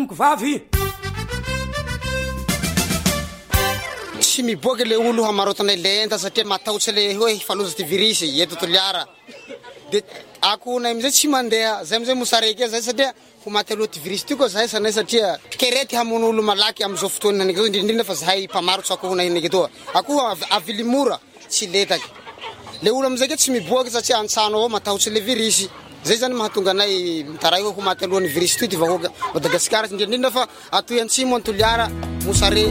amiko vavy. Tsy miboaka le olo hamarotana lenta satria matahotsy le hoe faloza ty virus eto Toliara. De ako na amizay tsy mandeha, zay amizay mosareky zay satria ho maty aloha ty virus ty koa zahay sanay satria kerety hamono olo malaky amizao fotoana nake indrindra fa zahay mpamarotsy ako na nake toa. Ako avily mora tsy letaky. Le olo amizay tsy miboaka satria antsano ao matahotsy le virus. Zay zany mahatonga anay mitaray ho maty alohan'ny virus ty vahoaka Madagasikara indrindra fa atoy antsimo Toliara mosare